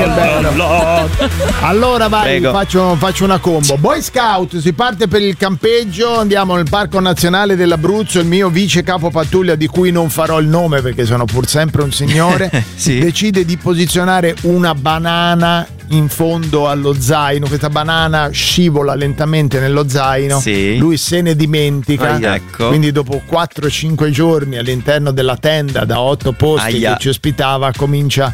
bello. Allora vai, faccio una combo. Boy Scout, si parte per il campeggio, andiamo nel Parco Nazionale dell'Abruzzo. Il mio vice capo pattuglia, di cui non farò il nome perché sono pur sempre un signore, decide di posizionare una banana in fondo allo zaino. Questa banana scivola lentamente nello zaino, lui se ne dimentica, quindi dopo 4-5 giorni all'interno della tenda da 8 posti che ci ospitava comincia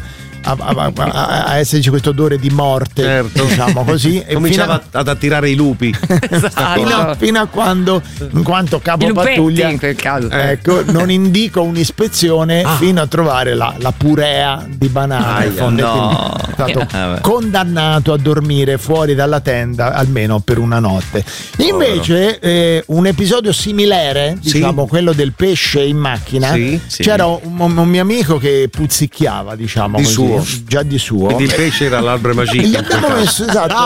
a esserci questo odore di morte, diciamo così, e cominciava ad attirare i lupi. fino a quando, in quanto capo pattuglia, in quel caso, non indico un'ispezione fino a trovare la purea di banana. È stato condannato a dormire fuori dalla tenda almeno per una notte. Invece un episodio similare, diciamo quello del pesce in macchina, c'era un mio amico che puzzicchiava, diciamo di così, suo. Già di suo. Quindi il pesce era l'Arbre Magique. Gli abbiamo messo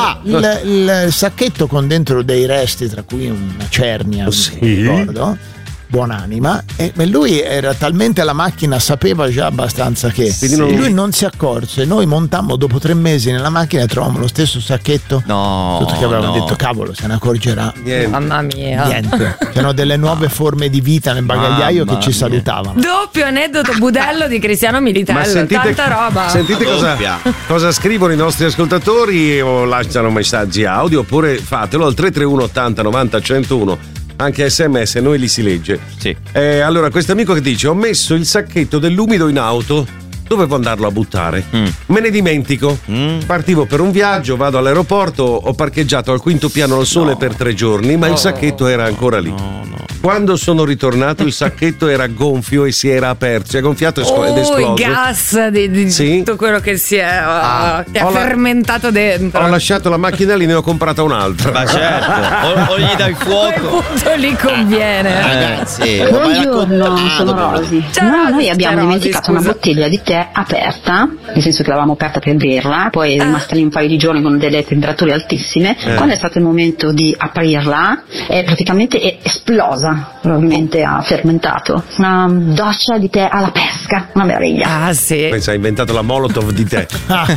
il sacchetto con dentro dei resti, tra cui una cernia, non ricordo, buonanima, e lui era talmente, la macchina sapeva già abbastanza che lui non si accorse. Noi montammo dopo 3 mesi nella macchina e trovavamo lo stesso sacchetto, tutto che avevamo detto cavolo, se ne accorgerà mamma mia, niente. C'erano delle nuove forme di vita nel bagagliaio che ci salutavano. Doppio aneddoto budello di Cristiano Militello. Tanta roba. Sentite cosa scrivono i nostri ascoltatori, o lasciano messaggi audio, oppure fatelo al 331 80 90 101. Anche SMS, noi li si legge. Allora, questo amico che dice: ho messo il sacchetto dell'umido in auto, dovevo andarlo a buttare, me ne dimentico, partivo per un viaggio, vado all'aeroporto, ho parcheggiato al 5° piano al sole per 3 giorni, ma il sacchetto era ancora lì. Quando sono ritornato il sacchetto era gonfio e si era aperto, si è gonfiato ed esploso. Il gas di tutto quello che si è che ha fermentato dentro. Ho lasciato la macchina lì, ne ho comprata un'altra. Ma certo, o gli dai fuoco. Tutto lì conviene. Ragazzi, buongiorno, sono Rosi. Noi abbiamo dimenticato una bottiglia di tè aperta, nel senso che l'avevamo aperta per berla, poi è rimasta lì un paio di giorni con delle temperature altissime. Quando è stato il momento di aprirla, è praticamente esplosa. Probabilmente ha fermentato. Una doccia di tè alla pesca, una meraviglia. Pensa, ha inventato la Molotov di tè.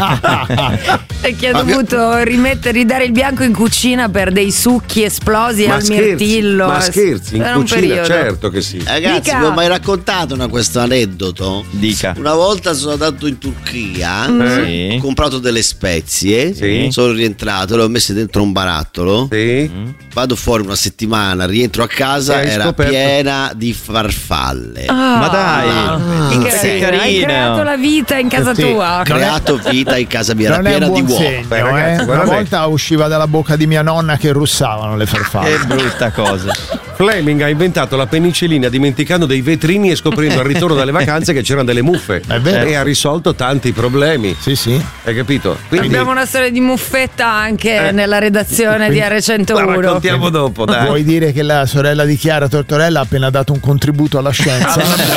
E che ha dovuto ridare il bianco in cucina per dei succhi esplosi al mirtillo. Ma scherzi, in cucina, certo che sì. Ragazzi, vi ho mai raccontato questo aneddoto? Dica. Una volta sono andato in Turchia, ho comprato delle spezie, sono rientrato, le ho messe dentro un barattolo, vado fuori una settimana, rientro a casa, era piena di farfalle. Ma dai, che carino. Hai creato la vita in casa tua. Ho creato vita in casa mia, era piena di uova. Ragazzi, una volta usciva dalla bocca di mia nonna che russavano le farfalle. Che brutta cosa. Fleming ha inventato la penicillina dimenticando dei vetrini e scoprendo al ritorno dalle vacanze che c'erano delle muffe. È vero. E ha risolto tanti problemi. Sì. Hai capito? Quindi abbiamo una storia di muffetta anche nella redazione di R101. La raccontiamo dopo, dai. Vuoi dire che la sorella di Chiara Tortorella ha appena dato un contributo alla scienza?